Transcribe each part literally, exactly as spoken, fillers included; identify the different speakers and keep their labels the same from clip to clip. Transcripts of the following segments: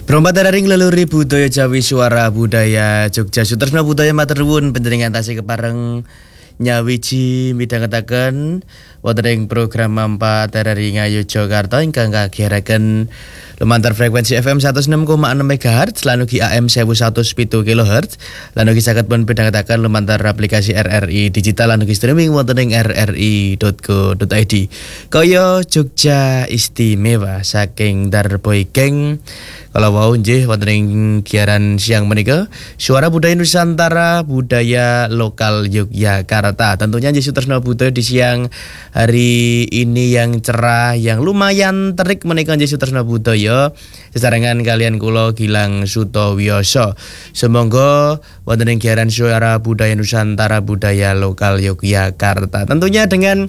Speaker 1: Rombongan leluhur budaya Jawi Suara Budaya Jogja Sutresna Budaya matur nuwun panjenengan tasih kepareng nyawiji midhangetaken wonten ing program Mampa Terari Ngayu Jakarta ingkang kagiyaraken lumantar frekuensi F M seratus enam koma enam megahertz lan ugi A M seribu seratus pitu kilohertz lan ugi saged pun midhangetaken lumantar aplikasi R R I digital lan ugi streaming wonten ing r r i titik co titik i d. Kaya Jogja Istimewa saking Darboy Geng. Kalau wau nggih wonten ing giaran siang menika Suara Budaya Nusantara Budaya Lokal Yogyakarta. Tentunya nggih Sutresna Budaya di siang hari ini yang cerah, yang lumayan terik menika nggih Sutresna Budaya sesarengan kalian kula Gilang Sutowioso. Semoga wonten ing giaran Suara Budaya Nusantara Budaya Lokal Yogyakarta tentunya dengan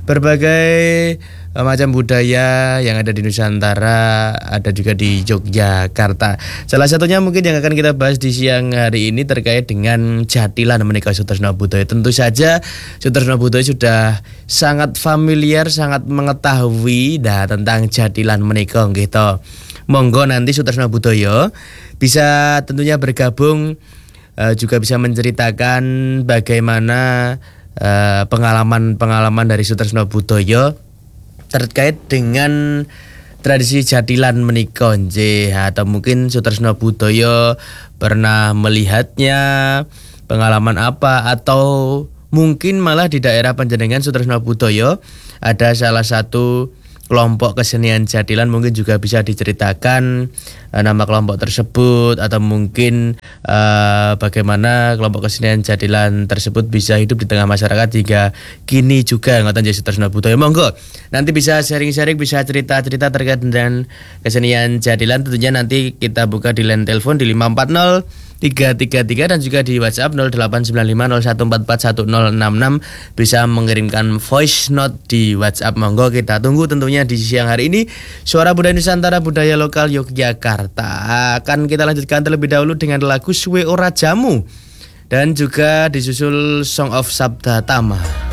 Speaker 1: berbagai macam budaya yang ada di Nusantara, ada juga di Yogyakarta. Salah satunya mungkin yang akan kita bahas di siang hari ini terkait dengan jatilan menika Sutresna Budaya. Tentu saja Sutresna Budaya sudah sangat familiar, sangat mengetahui dah tentang jatilan menika nggih to. Monggo nanti Sutresna Budaya bisa tentunya bergabung uh, juga bisa menceritakan bagaimana uh, pengalaman-pengalaman dari Sutresna Budaya terkait dengan tradisi jatilan menika nggih, atau mungkin Sutresna Budaya pernah melihatnya, pengalaman apa, atau mungkin malah di daerah panjenengan Sutresna Budaya ada salah satu kelompok kesenian jatilan, mungkin juga bisa diceritakan uh, nama kelompok tersebut, atau mungkin uh, bagaimana kelompok kesenian jatilan tersebut bisa hidup di tengah masyarakat hingga kini juga ngoten nggih Sutresna Budaya. Monggo nanti bisa sharing-sharing, bisa cerita-cerita terkait dengan kesenian jatilan. Tentunya nanti kita buka di line telepon di lima empat nol tiga tiga tiga dan juga di WhatsApp nol delapan sembilan lima nol satu empat empat satu nol enam enam, bisa mengirimkan voice note di WhatsApp. Monggo kita tunggu tentunya di siang hari ini. Suara Budaya Nusantara Budaya Lokal Yogyakarta akan kita lanjutkan terlebih dahulu dengan lagu Suwe Ora Jamu dan juga disusul Song of Sabda Tama.